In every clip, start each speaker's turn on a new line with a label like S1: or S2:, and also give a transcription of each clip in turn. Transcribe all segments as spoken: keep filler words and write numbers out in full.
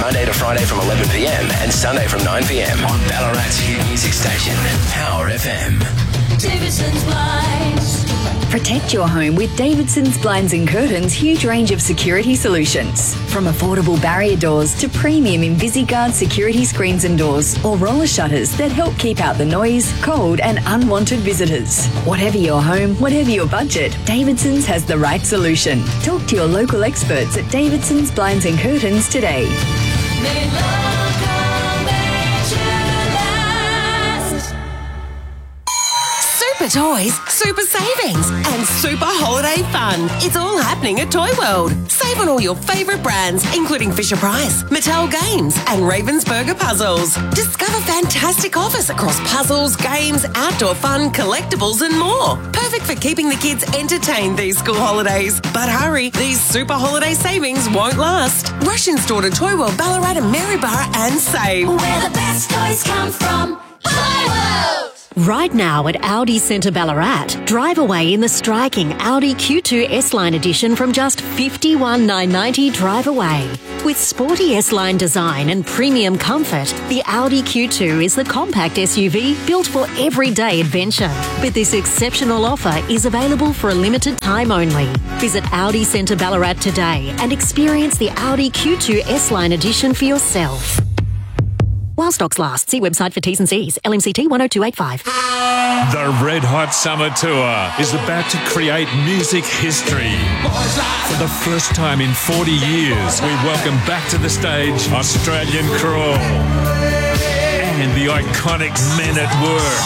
S1: Monday to Friday from eleven p m and Sunday from nine p m on Ballarat's hit music station, Power F M.
S2: Davidson's Blinds.
S3: Protect your home with Davidson's Blinds and Curtains' huge range of security solutions. From affordable barrier doors to premium InvisiGuard security screens and doors, or roller shutters that help keep out the noise, cold and unwanted visitors. Whatever your home, whatever your budget, Davidson's has the right solution. Talk to your local experts at Davidson's Blinds and Curtains today.
S2: May love come back to last.
S4: Super toys, super savings, and super holiday fun. It's all happening at Toy World. Save on all your favourite brands, including Fisher-Price, Mattel Games, and Ravensburger Puzzles. Discover fantastic offers across puzzles, games, outdoor fun, collectibles, and more. Perfect for keeping the kids entertained these school holidays. But hurry, these super holiday savings won't last. Rush in store to Toy World, Ballarat, and Maryborough and save.
S2: Where the best toys come from. Toy World.
S5: Right now at Audi Centre Ballarat, drive away in the striking Audi Q two S-Line edition from just fifty-one thousand nine hundred ninety dollars drive away. With sporty S-Line design and premium comfort, the Audi Q two is the compact S U V built for everyday adventure. But this exceptional offer is available for a limited time only. Visit Audi Centre Ballarat today and experience the Audi Q two S-Line edition for yourself. While stocks last, see website for T's and C's. L M C T one oh two eight five.
S6: The Red Hot Summer Tour is about to create music history. For the first time in forty years, we welcome back to the stage Australian Crawl and the iconic Men at Work.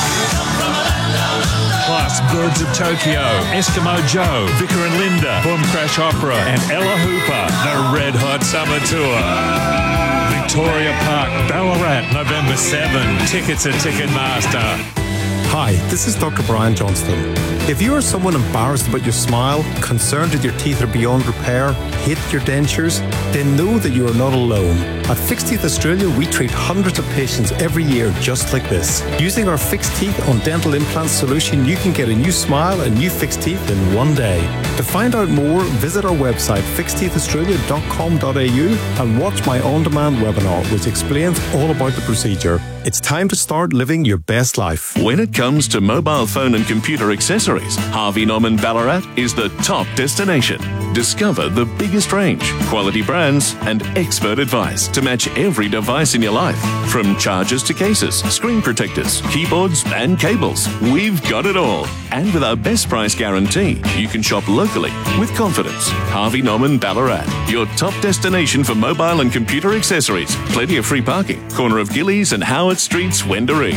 S6: Plus Birds of Tokyo, Eskimo Joe, Vicar and Linda, Boom Crash Opera, and Ella Hooper. The Red Hot Summer Tour. Victoria Park, Ballarat, November seventh. Tickets at Ticketmaster.
S7: Hi, this is Doctor Brian Johnston. If you are someone embarrassed about your smile, concerned that your teeth are beyond repair, hate your dentures, then know that you are not alone. At Fixed Teeth Australia, we treat hundreds of patients every year just like this. Using our Fixed Teeth on Dental Implants solution, you can get a new smile and new fixed teeth in one day. To find out more, visit our website fixed teeth australia dot com dot a u and watch my on-demand webinar, which explains all about the procedure. It's time to start living your best life.
S8: When it comes to mobile phone and computer accessories, Harvey Norman Ballarat is the top destination. Discover the biggest range, quality brands, and expert advice to match every device in your life. From chargers to cases, screen protectors, keyboards, and cables, we've got it all. And with our best price guarantee, you can shop locally with confidence. Harvey Norman Ballarat, your top destination for mobile and computer accessories. Plenty of free parking. Corner of Gillies and Howard Streets, Wendouree.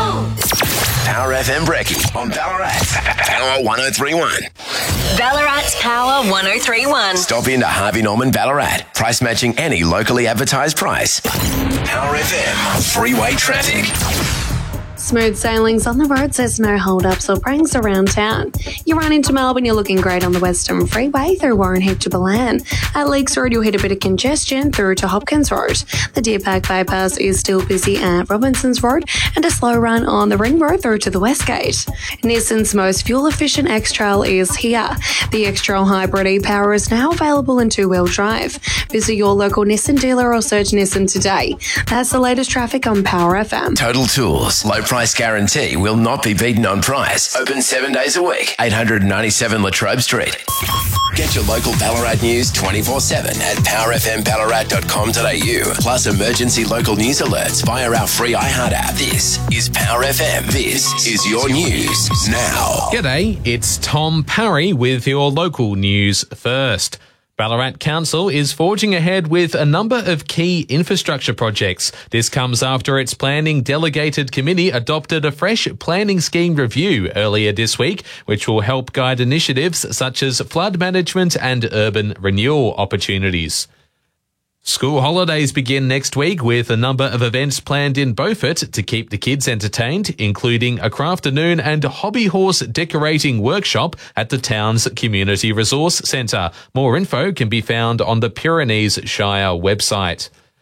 S1: Power F M Brekkie on Ballarat. Power one oh three point one.
S4: Ballarat's Power one oh three point one.
S1: Stop into Harvey Norman Ballarat. Price matching any locally advertised price. Power F M. Freeway traffic.
S9: Smooth sailings on the roads, there's no hold-ups or pranks around town. You run into Melbourne, you're looking great on the Western Freeway through Warren Heap to Balan. At Lakes Road, you'll hit a bit of congestion through to Hopkins Road. The Deer Park bypass is still busy at Robinsons Road and a slow run on the Ring Road through to the Westgate. Nissan's most fuel-efficient X-Trail is here. The X-Trail Hybrid e-Power is now available in two-wheel drive. Visit your local Nissan dealer or search Nissan today. That's the latest traffic on Power F M.
S1: Total Tools. Low price guarantee will not be beaten on price. Open seven days a week. eight ninety-seven Latrobe Street. Get your local Ballarat news twenty-four seven at power f m ballarat dot com dot a u. Plus emergency local news alerts via our free iHeart app. This is Power F M. This is your news now.
S10: G'day, it's Tom Parry with your local news first. Ballarat Council is forging ahead with a number of key infrastructure projects. This comes after its Planning Delegated Committee adopted a fresh planning scheme review earlier this week, which will help guide initiatives such as flood management and urban renewal opportunities. School holidays begin next week with a number of events planned in Beaufort to keep the kids entertained, including a crafternoon and hobby horse decorating workshop at the town's Community Resource Centre. More info can be found on the Pyrenees Shire website.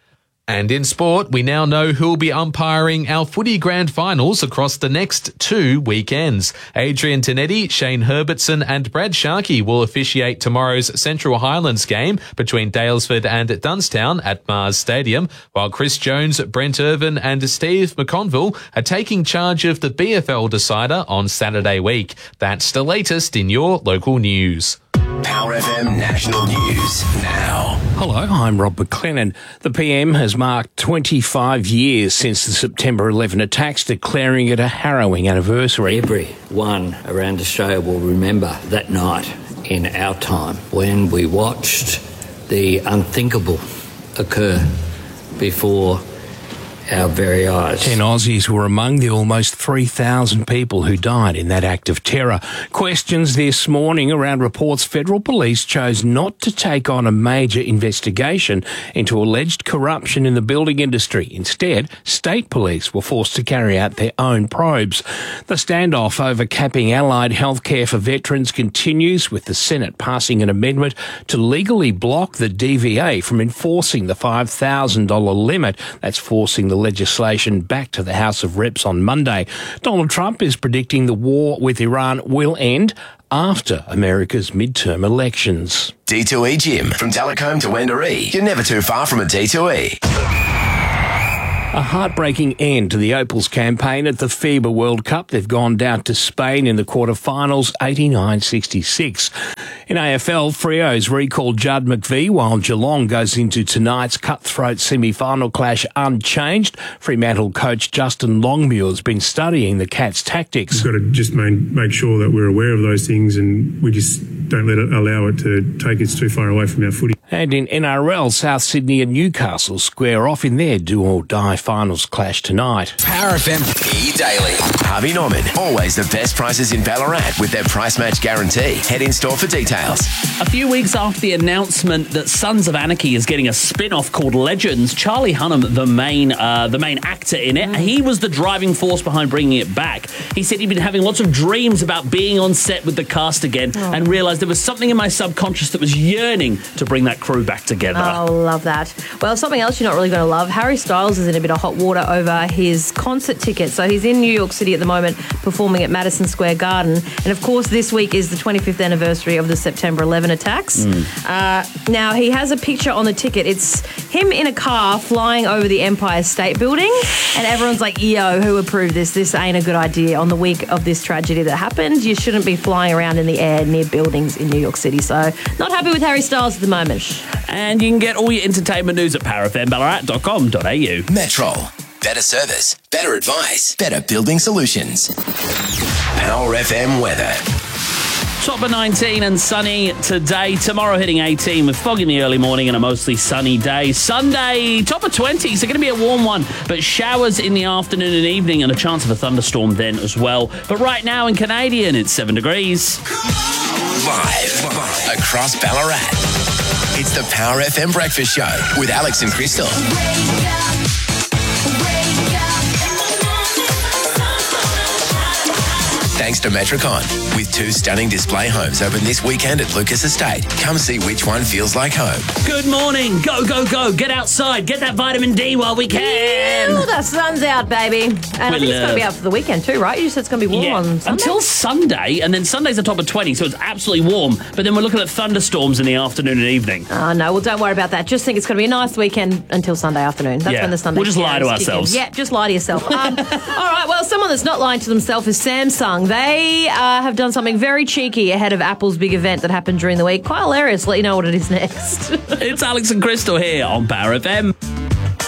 S10: And in sport, we now know who will be umpiring our footy grand finals across the next two weekends. Adrian Tonetti, Shane Herbertson and Brad Sharkey will officiate tomorrow's Central Highlands game between Daylesford and Dunstown at Mars Stadium, while Chris Jones, Brent Irvin and Steve McConville are taking charge of the B F L decider on Saturday week. That's the latest in your local news.
S1: Power F M National News now.
S11: Hello, I'm Rob McLennan. The P M has marked twenty-five years since the September eleven attacks, declaring it a harrowing anniversary.
S12: Everyone around Australia will remember that night in our time when we watched the unthinkable occur before our very eyes.
S11: Ten Aussies were among the almost three thousand people who died in that act of terror. Questions this morning around reports federal police chose not to take on a major investigation into alleged corruption in the building industry. Instead, state police were forced to carry out their own probes. The standoff over capping allied healthcare for veterans continues, with the Senate passing an amendment to legally block the D V A from enforcing the five thousand dollars limit. That's forcing the legislation back to the House of Reps on Monday. Donald Trump is predicting the war with Iran will end after America's midterm elections.
S1: D two E Gym. From Telecombe to Wendouree, you're never too far from a D two E.
S11: A heartbreaking end to the Opals campaign at the FIBA World Cup. They've gone down to Spain in the quarterfinals, eighty-nine sixty-six. In A F L, Freo's recalled Judd McVie, while Geelong goes into tonight's cutthroat semi-final clash unchanged. Fremantle coach Justin Longmuir has been studying the Cats' tactics.
S13: We've got to just main, make sure that we're aware of those things, and we just don't let it allow it to take us too far away from our footy.
S11: And in N R L, South Sydney and Newcastle square off in their do-or-die finals clash tonight.
S1: Power F M E-Daily. Harvey Norman. Always the best prices in Ballarat with their price match guarantee. Head in store for details.
S14: A few weeks after the announcement that Sons of Anarchy is getting a spin-off called Legends, Charlie Hunnam, the main uh, the main actor in it, he was the driving force behind bringing it back. He said he'd been having lots of dreams about being on set with the cast again oh. and realised there was something in my subconscious that was yearning to bring that crew back together.
S15: Oh, love that. Well, something else you're not really going to love. Harry Styles is in a bit of hot water over his concert ticket. So he's in New York City at the moment performing at Madison Square Garden. And of course, this week is the twenty-fifth anniversary of the September eleven attacks. Mm. Uh, now, he has a picture on the ticket. It's him in a car flying over the Empire State Building. And everyone's like, yo, who approved this? This ain't a good idea. On the week of this tragedy that happened, you shouldn't be flying around in the air near buildings in New York City. So not happy with Harry Styles at the moment.
S14: And you can get all your entertainment news at power f m ballarat dot com dot a u.
S1: Metro. Better service, better advice, better building solutions. Power F M weather.
S14: Top of nineteen and sunny today. Tomorrow hitting eighteen with fog in the early morning and a mostly sunny day. Sunday, top of twenty, so going to be a warm one, but showers in the afternoon and evening and a chance of a thunderstorm then as well. But right now in Canadian, it's seven degrees.
S1: Live, live across Ballarat. It's the Power F M Breakfast Show with Alex and Crystal. Thanks to Metricon. With two stunning display homes open this weekend at Lucas Estate. Come see which one feels like home.
S14: Good morning. Go, go, go. Get outside. Get that vitamin D while we can.
S15: Yeah, the sun's out, baby. And well, I think it's going to be out for the weekend too, right? You said it's going to be warm yeah, on Sunday?
S14: Until Sunday, and then Sunday's the top of twenty, so it's absolutely warm. But then we're looking at thunderstorms in the afternoon and evening.
S15: Oh, no. Well, don't worry about that. Just think it's going to be a nice weekend until Sunday afternoon. That's
S14: yeah.
S15: when the Sunday
S14: We'll just lie to ourselves.
S15: Yeah, just lie to yourself. Um, all right, well, someone that's not lying to themselves is Samsung. They uh, have done something very cheeky ahead of Apple's big event that happened during the week. Quite hilarious. Let you know what it is next.
S14: It's Alex and Crystal here on Power F M.